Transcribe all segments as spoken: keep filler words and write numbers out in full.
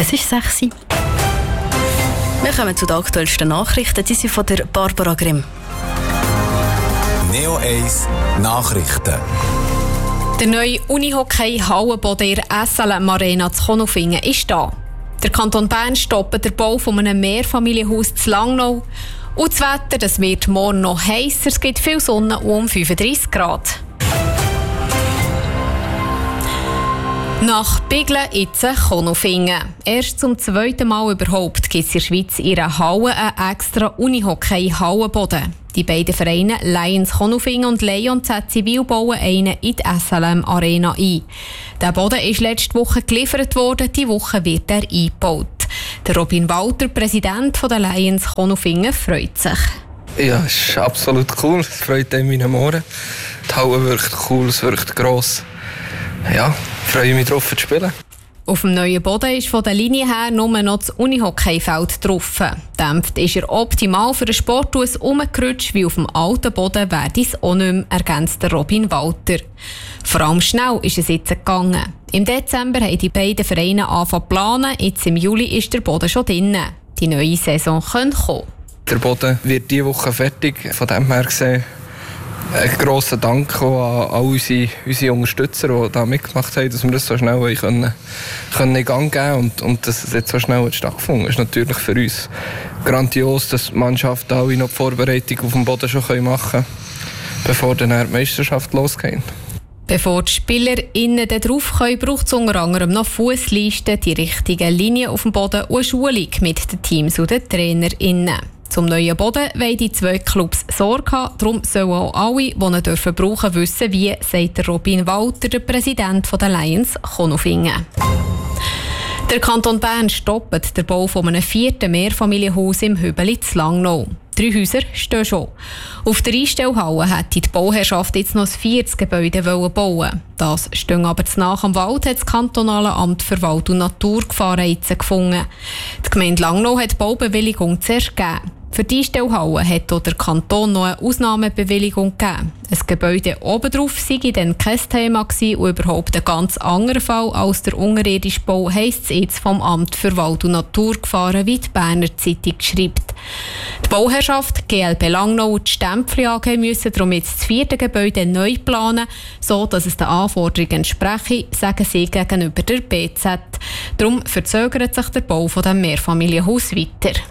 Es ist sechs Uhr. Wir kommen zu den aktuellsten Nachrichten. Die sind von der Barbara Grimm. Neo eins Nachrichten. Der neue Unihockey-Hallenboden in der S L M Arena zu Konolfingen ist da. Der Kanton Bern stoppt den Bau von einem Mehrfamilienhaus zu Langnau. Und das Wetter, das wird morgen noch heißer. Es gibt viel Sonne um fünfunddreissig Grad. Nach Biglen jetzt Konolfingen. Erst zum zweiten Mal überhaupt gibt es in der Schweiz in ihrer Halle einen extra Unihockey-Hallenboden. Die beiden Vereine Lions Konolfingen und Lions Z Zivil bauen einen in die S L M Arena ein. Der Boden ist letzte Woche geliefert worden, diese Woche wird er eingebaut. Der Robin Walter, Präsident der Lions Konolfingen, freut sich. Ja, es ist absolut cool. Es freut einem in den Ohren. Die Halle wirkt cool, es wirkt gross. Ja, freue mich drauf zu spielen. Auf dem neuen Boden ist von der Linie her nur noch das Unihockeyfeld drauf. Dämpft ist er optimal für den Sporthaus umgerutscht, wie auf dem alten Boden werde es auch nicht mehr, ergänzt Robin Walter. Vor allem schnell ist es jetzt gegangen. Im Dezember haben die beiden Vereine angefangen zu planen, jetzt im Juli ist der Boden schon drin. Die neue Saison kann kommen. Der Boden wird diese Woche fertig, von dem her gesehen. Ein grosser Dank auch an all unsere, unsere Unterstützer, die da mitgemacht haben, dass wir das so schnell können, können in Gang geben und, und dass es jetzt so schnell stattgefunden hat. Das ist natürlich für uns grandios, dass die Mannschaft alle noch die Vorbereitung auf dem Boden schon machen können, bevor dann die Meisterschaft losgeht. Bevor die SpielerInnen drauf können, braucht es unter anderem noch Fußlisten, die richtigen Linien auf dem Boden und eine Schulung mit den Teams und den TrainerInnen. Zum neuen Boden wollen die zwei Clubs Sorge haben. Darum sollen auch alle, die ihn dürfen brauchen, wissen, wie, sagt Robin Walter, der Präsident der Lions Konolfingen. Der Kanton Bern stoppt den Bau von einem vierten Mehrfamilienhaus im Hübeli zu Langnau. Drei Häuser stehen schon. Auf der Einstellhalle hätte die Bauherrschaft jetzt noch ein viertes Gebäude bauen. Das steht aber zu nah am Wald, hat das kantonale Amt für Wald- und Naturgefahren jetzt gefunden. Die Gemeinde Langnau hat die Baubewilligung zuerst gegeben. Für die Einstellhalle hat auch der Kanton noch eine Ausnahmebewilligung gegeben. Ein Gebäude obendrauf sei dann kein Thema gewesen und überhaupt ein ganz anderer Fall als der unterirdische Bau, heisst es jetzt vom Amt für Wald- und Naturgefahren, wie die Berner Zeitung schreibt. Die Bauherrschaft G L B Langnau und die Stempfli A G müssen darum jetzt das vierte Gebäude neu planen, so dass es den Anforderungen entspreche, sagen sie gegenüber der B Z. Darum verzögert sich der Bau von dem Mehrfamilienhaus weiter.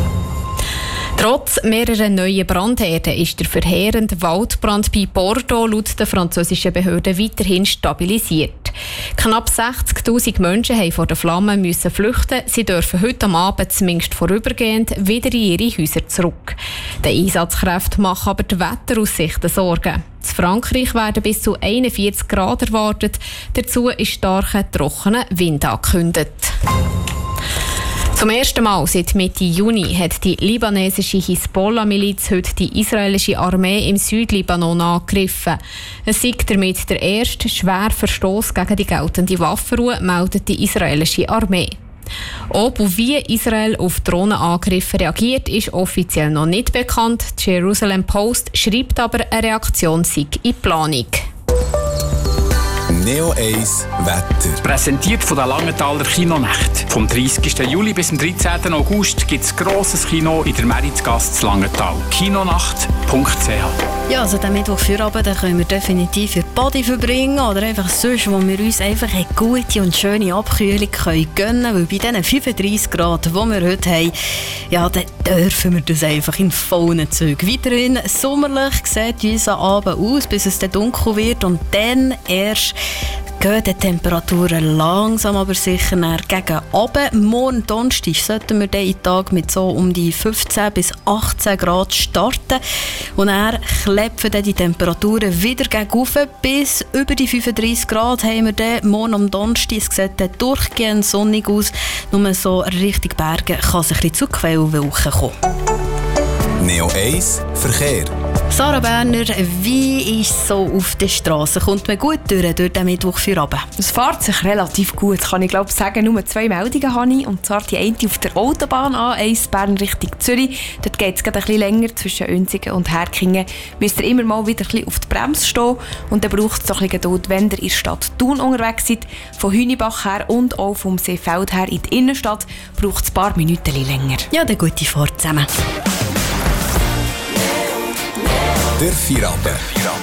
Trotz mehrerer neuen Brandherden ist der verheerende Waldbrand bei Bordeaux laut der französischen Behörden weiterhin stabilisiert. Knapp sechzigtausend Menschen mussten vor den Flammen müssen flüchten. Sie dürfen heute am Abend zumindest vorübergehend wieder in ihre Häuser zurück. Die Einsatzkräfte machen aber die Wetteraussichten Sorgen. In Frankreich werden bis zu einundvierzig Grad erwartet. Dazu ist starker, trockener Wind angekündigt. Zum ersten Mal seit Mitte Juni hat die libanesische Hisbollah-Miliz heute die israelische Armee im Südlibanon angegriffen. Es sei damit der erste schwere Verstoß gegen die geltende Waffenruhe, meldet die israelische Armee. Ob und wie Israel auf Drohnenangriffe reagiert, ist offiziell noch nicht bekannt. Die Jerusalem Post schreibt aber, eine Reaktion sei in Planung. Neo eins Wetter. Präsentiert von der Langenthaler Kinonacht. Vom dreißigsten Juli bis zum dreizehnten August gibt es ein grosses Kino in der Meritzgasse zu Langenthal. kinonacht punkt c h. Ja, also den Mittwoch Feierabend den können wir definitiv für die Body verbringen oder einfach sonst, wo wir uns einfach eine gute und schöne Abkühlung können gönnen, weil bei diesen fünfunddreissig Grad, die wir heute haben, ja, dann dürfen wir das einfach in vollen Zügen. Weiterhin sommerlich sieht unser Abend aus, bis es dann dunkel wird und dann erst gehen die Temperaturen langsam aber sicher gegen oben. Morgen Donnerstag sollten wir den Tag mit so um die fünfzehn bis achtzehn Grad starten. Und dann klepfen dann die Temperaturen wieder gegen oben. Bis über die fünfunddreissig Grad haben wir dann morgen am Donnerstag. Es sieht dann durchgehend sonnig aus. Nur so Richtung Berge kann es ein bisschen zu Quellwolken kommen. Neo eins Verkehr. Sarah Berner, wie ist es so auf der Straße? Kommt man gut durch, durch den Mittwoch für Abend? Es fährt sich relativ gut, kann ich glaube sagen. Nur zwei Meldungen habe ich. Und zwar die eine auf der Autobahn A eins Bern Richtung Zürich. Dort geht es gerade ein bisschen länger zwischen Önsigen und Herkingen. Müsst ihr immer mal wieder ein bisschen auf die Bremse stehen. Und dann braucht es so ein bisschen Geduld, wenn ihr in der Stadt Thun unterwegs seid. Von Hünibach her und auch vom Seefeld her in die Innenstadt braucht es ein paar Minuten länger. Ja, dann gute Fahrt zusammen. Der Feierabend.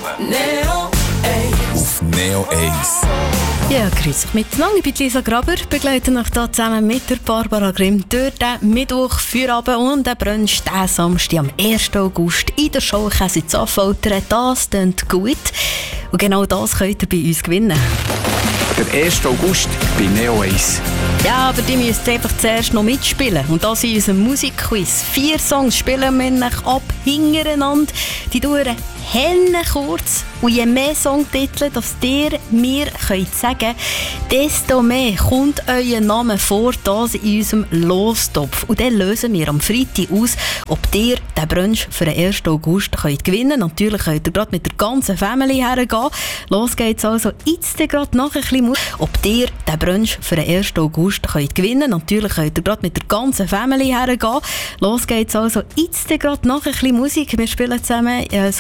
Auf Neo eins. Ja, grüß euch miteinander. Ich bin Lisa Graber, begleite euch hier zusammen mit der Barbara Grimm durch den Mittwoch, Feierabend und den Brunch diesen Samstag am ersten August in der Show Käse Affoltern. Das klingt gut. Und genau das könnt ihr bei uns gewinnen. Der erste August bei Neo eins. Ja, aber die müsst einfach zuerst noch mitspielen. Und das in unserem Musikquiz. Vier Songs spielen wir nämlich ab hintereinander. Die dauern helle kurz. Und je mehr Songtitel, dass ihr mir könnt sagen, desto mehr kommt euer Name vor, das in unserem Lostopf. Und dann lösen wir am Freitag aus, ob ihr den Brunch für den ersten August könnt gewinnen könnt. Natürlich könnt ihr gerade mit der ganzen Family hergehen. Los geht's also jetzt gerade nach ein bisschen Musik. Ob ihr den Brunch für den ersten August könnt gewinnen könnt. Natürlich könnt ihr gerade mit der ganzen Family hergehen. Los geht's also jetzt gerade nach ein bisschen Musik. Wir spielen zusammen äh,